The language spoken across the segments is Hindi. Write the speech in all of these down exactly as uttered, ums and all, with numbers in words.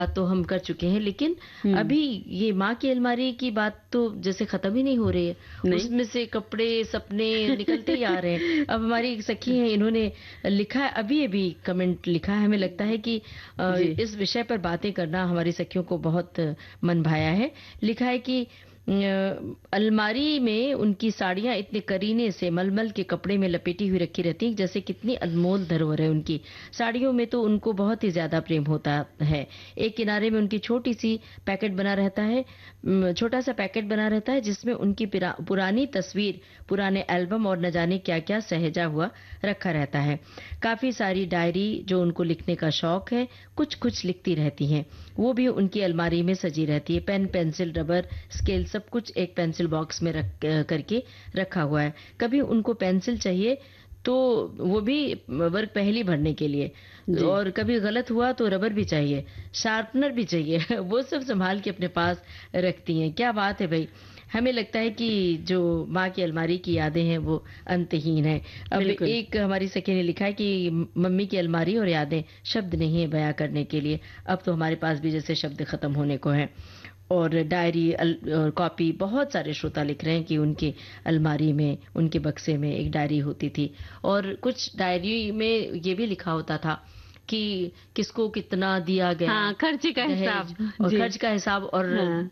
तो हम कर चुके हैं, लेकिन हुँ। अभी ये माँ की अलमारी की बात तो जैसे खत्म ही नहीं हो रही है। नहीं। उसमें से कपड़े, सपने निकलते ही आ रहे हैं। अब हमारी एक सखी हैं, इन्होंने लिखा है, अभी-अभी कमेंट लिखा है, हमें लगता है कि अ, जी। इस विषय पर बातें करना हमारी सखियों को बहुत मन भाया है। लिखा है कि अ, अलमारी में उनकी साड़ियाँ इतने करीने से मलमल के कपड़े में लपेटी हुई रखी रहती हैं, जैसे कितनी अनमोल धरोहर है उनकी। साड़ियों में तो उनको बहुत ही ज़्यादा प्रेम होता है। एक किनारे में उनकी छोटी-सी पैकेट बना रहता है, उम, छोटा-सा पैकेट बना रहता है, जिसमें उनकी पिरा पुरानी तस्वीर, पुराने एल्बम और न जाने क्या-क्या सहेजा हुआ रखा रहता है। काफ़ी सारी डायरी जो उनको लिखने का शौक है, कुछ-कुछ लिखती रहती हैं। वो भी उनकी अलमारी में सजी रहती है। पेन, पेंसिल, रबर, स्केल सब कुछ एक पेंसिल बॉक्स में रख करके रखा हुआ है। कभी उनको पेंसिल चाहिए तो वो भी वर्ग पहेली भरने के लिए, जी। और कभी गलत हुआ तो रबर भी चाहिए, शार्पनर भी चाहिए। वो सब संभाल के अपने पास रखती हैं। क्या बात है भई! हमें लगता है कि जो माँ की अलमारी की यादें हैं वो अंतहीन हैं। अब बिल्कुल। एक हमारी सखी ने लिखा है कि मम्मी की अलमारी और यादें शब्द नहीं है बयां करने के लिए। अब तो हमारे पास भी जैसे शब्द खत्म होने को हैं। और डायरी अल अ, कॉपी, बहुत सारे श्रोता लिख रहे हैं कि उनकी अलमारी में, उनके बक्से में एक डायरी होती थी, और कुछ डायरी में ये भी लिखा होता था कि किसको कितना दिया गया, हाँ, खर्चे का दहेज हिसाब। और जी। खर्च का हिसाब, और हाँ।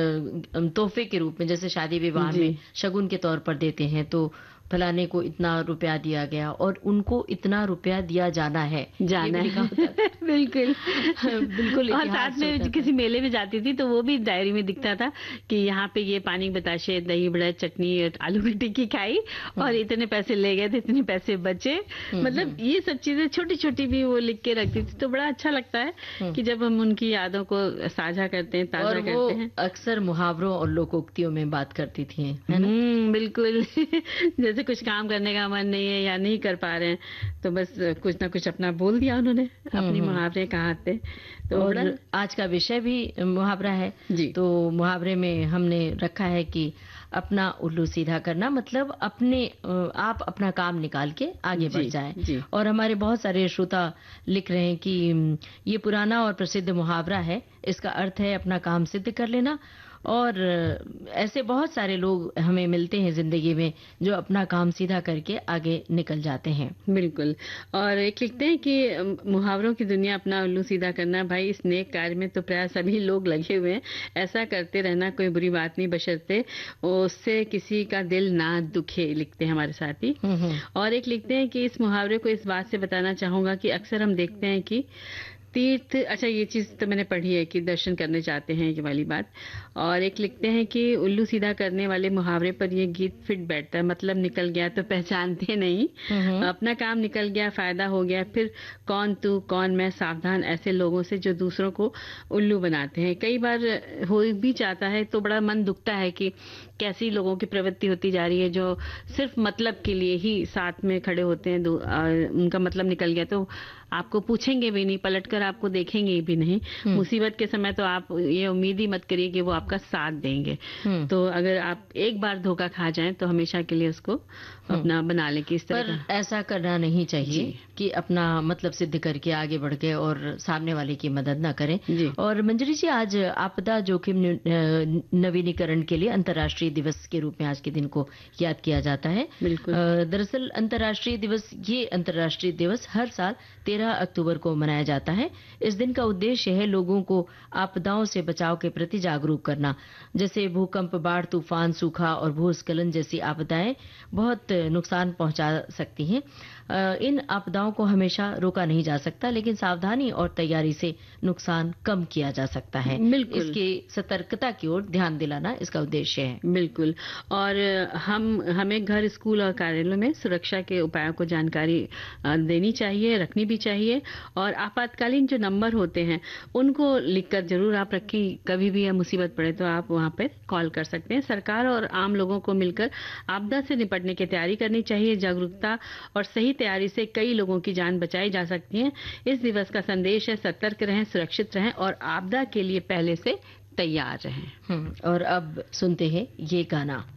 अ, तोहफे के रूप में जैसे शादी विवाह जी। में शगुन के तौर पर देते हैं, तो फलाने को इतना रुपया दिया गया और उनको इतना रुपया दिया जाना है, ये जाना भी लिखा है। होता था। बिल्कुल। बिल्कुल और इतिहास साथ में होता था। किसी मेले में जाती थी तो वो भी डायरी में दिखता था कि यहाँ पे ये पानी बताशे, दही बड़ा, चटनी, आलू की टिक्की खाई और इतने पैसे ले गए थे, इतने पैसे बचे। हुँ, मतलब हुँ। ये सब चीजें छोटी-छोटी भी वो लिख के रखती थी, तो बड़ा अच्छा लगता है हुँ। कि जब हम उनकी यादों को साझा करते हैं, और ताज़ा वो करते हैं। अक्सर मुहावरों और लोकोक्तियों में बात करती थी, है ना? हुँ, बिल्कुल। जैसे कुछ काम करने का मन नहीं है या नहीं कर पा रहे हैं, तो बस कुछ ना कुछ अपना बोल दिया उन्होंने, हुँ, अपनी हुँ। मुहावरे कहावतें। तो बड़ा और आज का विषय भी मुहावरा है। जी। तो मुहावरे में हमने रखा है कि अपना उल्लू सीधा करना, मतलब अपने अ, आप अपना काम निकाल के आगे बढ़ जी, जाएँ। जी। और हमारे बहुत सारे श्रोता लिख रहे हैं कि उम, ये पुराना और प्रसिद्ध मुहावरा है। इसका अर्थ है अपना काम सिद्ध कर लेना। और अ, ऐसे बहुत सारे लोग हमें मिलते हैं ज़िंदगी में जो अपना काम सीधा करके आगे निकल जाते हैं। बिल्कुल। और एक लिखते हैं कि अम, मुहावरों की दुनिया अपना उल्लू सीधा करना, भाई इस नेक कार्य में तो प्राय सभी लोग लगे हुए हैं। ऐसा करते रहना कोई बुरी बात नहीं, बशर्ते उससे किसी का दिल ना दुखे, लिखते हैं हमारे साथी। हुँ, हुँ। और एक लिखते हैं कि इस मुहावरे को इस बात से बताना चाहूँगा कि अक्सर हम देखते हैं कि तीर्थ, अच्छा ये चीज़ तो मैंने पढ़ी है कि दर्शन करने जाते हैं, ये वाली बात। और एक लिखते हैं कि उल्लू सीधा करने वाले मुहावरे पर ये गीत फिट बैठता है, मतलब निकल गया तो पहचानते नहीं। हुँ, हुँ। अपना काम निकल गया, फायदा हो गया, फिर कौन तू कौन मैं, सावधान ऐसे लोगों से जो दूसरों को उल्लू बनाते हैं। कई बार हो भी जाता है तो बड़ा मन दुखता है कि कैसी लोगों की प्रवृत्ति होती जा रही है जो सिर्फ मतलब के लिए ही साथ में खड़े होते हैं। दो- आ, उनका मतलब निकल गया तो आपको पूछेंगे भी नहीं, पलटकर आपको देखेंगे भी नहीं। हुँ। मुसीबत के समय तो आप ये उम्मीद ही मत करिए कि वो आपका साथ देंगे। हुँ। तो अगर आप एक बार धोखा खा जाएं तो हमेशा के लिए उसको अपना बना लें कि इस तरह पर का। ऐसा करना नहीं चाहिए जी। कि अपना मतलब सिद्ध करके आगे बढ़ गए और सामने वाले की मदद ना करें। जी। और मंजरी जी, आज आपदा जोखिम न्यू- अ, नवीनीकरण के लिए अंतर्राष्ट्रीय दिवस के रूप में आज के दिन को याद किया जाता है। बिल्कुल। अ, दरअसल अंतर्राष्ट्रीय दिवस ये अंतर्राष्ट्रीय दिवस हर साल तेरह अक्टूबर को मनाया जाता है। इस दिन का उद्देश्य है लोगों को आपदाओं से बचाव के प्रति जागरूक करना। जैसे भूकंप, बाढ़, तूफान, सूखा और भूस्खलन जैसी आपदाएं बहुत नुकसान पहुंचा सकती हैं। अ, इन आपदाओं को हमेशा रोका नहीं जा सकता, लेकिन सावधानी और तैयारी से नुकसान कम किया जा सकता है। बिल्कुल। इसके सतर्कता की ओर ध्यान दिलाना इसका उद्देश्य है। बिल्कुल। और हम हमें घर, स्कूल और कार्यालयों में सुरक्षा के उपायों को जानकारी अ, देनी चाहिए, रखनी भी चाहिए। और आपातकालीन जो नंबर होते हैं उनको लिखकर जरूर आप रखें। कभी भी यह मुसीबत पड़े तो आप वहां पर कॉल कर सकते हैं। सरकार और आम लोगों को मिलकर आपदा से निपटने की तैयारी करनी चाहिए। जागरूकता और सही तैयारी से कई लोगों की जान बचाई जा सकती है। इस दिवस का संदेश है सतर्क रहें, सुरक्षित रहें और आपदा के लिए पहले से तैयार रहें। हम्म, और अब सुनते हैं ये गाना।